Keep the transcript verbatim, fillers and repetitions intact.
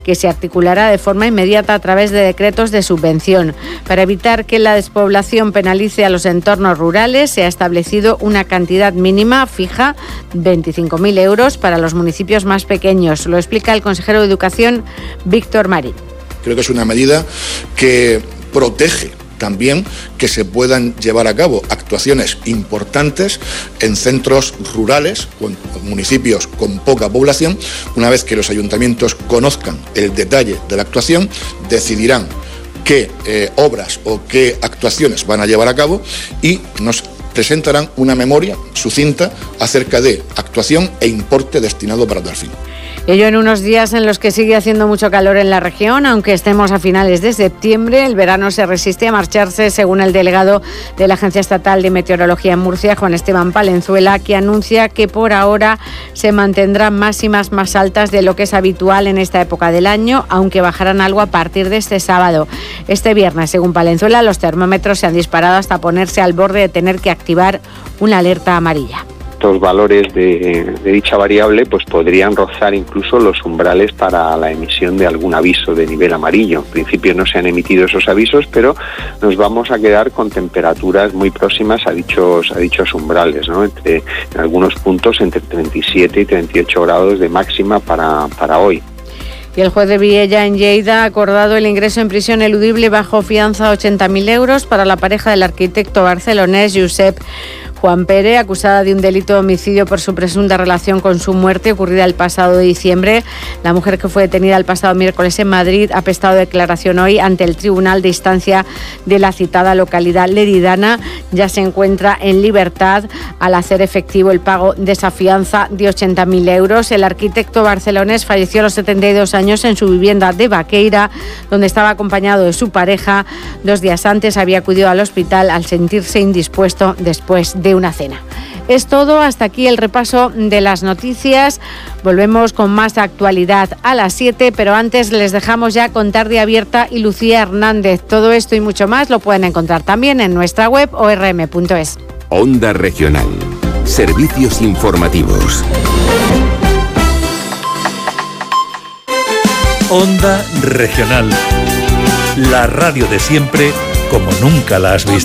que se articulará de forma inmediata a través de decretos de subvención. Para evitar que la despoblación penalice a los entornos rurales, se ha establecido una cantidad mínima fija, veinticinco mil euros, para los municipios más pequeños. Lo explica el consejero de Educación, Víctor Marín. Creo que es una medida que protege también que se puedan llevar a cabo actuaciones importantes en centros rurales o en municipios con poca población. Una vez que los ayuntamientos conozcan el detalle de la actuación, decidirán qué eh, obras o qué actuaciones van a llevar a cabo y nos presentarán una memoria sucinta acerca de actuación e importe destinado para tal fin. Ello en unos días en los que sigue haciendo mucho calor en la región, aunque estemos a finales de septiembre. El verano se resiste a marcharse, según el delegado de la Agencia Estatal de Meteorología en Murcia, Juan Esteban Palenzuela, que anuncia que por ahora se mantendrán máximas más altas de lo que es habitual en esta época del año, aunque bajarán algo a partir de este sábado. Este viernes, según Palenzuela, los termómetros se han disparado hasta ponerse al borde de tener que activar una alerta amarilla. Estos valores de, de dicha variable pues podrían rozar incluso los umbrales para la emisión de algún aviso de nivel amarillo. En principio no se han emitido esos avisos, pero nos vamos a quedar con temperaturas muy próximas a dichos a dichos umbrales, ¿no? Entre, en algunos puntos entre treinta y siete y treinta y ocho grados de máxima para, para hoy. Y el juez de Viella, en Lleida, ha acordado el ingreso en prisión eludible bajo fianza ochenta mil euros para la pareja del arquitecto barcelonés Josep Juan Pere, acusada de un delito de homicidio por su presunta relación con su muerte ocurrida el pasado diciembre. La mujer, que fue detenida el pasado miércoles en Madrid, ha prestado declaración hoy ante el Tribunal de Instancia de la citada localidad leridana. Ya se encuentra en libertad al hacer efectivo el pago de esa fianza de ochenta mil euros. El arquitecto barcelonés falleció a los setenta y dos años en su vivienda de Baqueira, donde estaba acompañado de su pareja. Dos días antes había acudido al hospital al sentirse indispuesto después de una cena. Es todo, hasta aquí el repaso de las noticias. Volvemos con más actualidad a las siete, pero antes les dejamos ya con Tarde Abierta y Lucía Hernández. Todo esto y mucho más lo pueden encontrar también en nuestra web o r m punto es. Onda Regional. Servicios informativos. Onda Regional. La radio de siempre como nunca la has visto.